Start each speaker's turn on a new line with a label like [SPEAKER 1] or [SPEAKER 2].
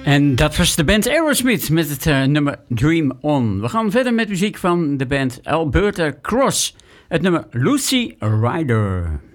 [SPEAKER 1] En dat was de band Aerosmith met het nummer Dream On. We gaan verder met muziek van de band Alberta Cross. Het nummer Lucy Rider.